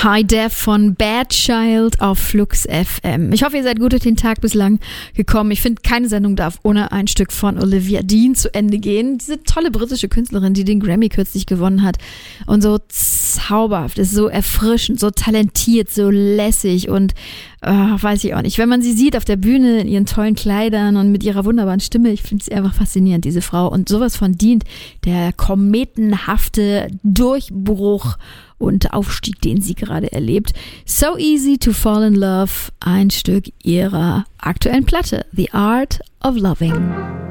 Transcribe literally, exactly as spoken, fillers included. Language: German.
High Def von Bad Child auf Flux F M. Ich hoffe, ihr seid gut durch den Tag bislang gekommen. Ich finde, keine Sendung darf ohne ein Stück von Olivia Dean zu Ende gehen. Diese tolle britische Künstlerin, die den Grammy kürzlich gewonnen hat und so zauberhaft ist, so erfrischend, so talentiert, so lässig und äh, weiß ich auch nicht. Wenn man sie sieht auf der Bühne in ihren tollen Kleidern und mit ihrer wunderbaren Stimme, ich finde sie einfach faszinierend, diese Frau. Und sowas von dient der kometenhafte Durchbruch und Aufstieg, den sie gerade erlebt. So Easy to Fall in Love, ein Stück ihrer aktuellen Platte, The Art of Loving.